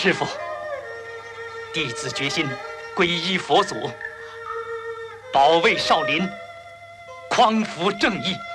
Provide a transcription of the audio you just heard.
师父，弟子决心皈依佛祖，保卫少林，匡扶正义。